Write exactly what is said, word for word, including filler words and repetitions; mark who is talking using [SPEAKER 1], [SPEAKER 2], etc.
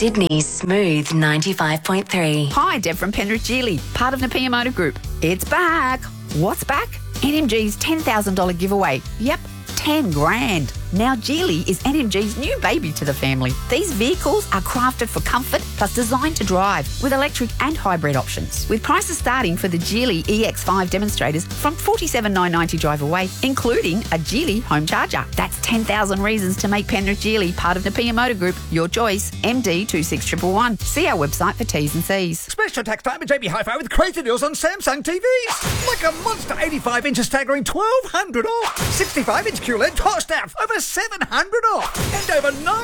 [SPEAKER 1] Sydney's Smooth ninety-five point three.
[SPEAKER 2] Hi, Deb from Penrith Geely, part of Napier Motor Group. It's back. What's back? N M G's ten thousand dollars giveaway. Yep, ten grand. Now Geely is N M G's new baby to the family. These vehicles are crafted for comfort plus designed to drive with electric and hybrid options. With prices starting for the Geely E X five demonstrators from forty-seven thousand nine hundred ninety drive away, including a Geely home charger. That's ten thousand reasons to make Penrith Geely part of Napier Motor Group your choice. M D two six one one one. See our website for T's and C's.
[SPEAKER 3] Special tax time at J B Hi-Fi with crazy deals on Samsung T Vs. Like a monster eighty-five inch staggering twelve hundred off. sixty-five inch Q L E D cost out over seven hundred off. And over nine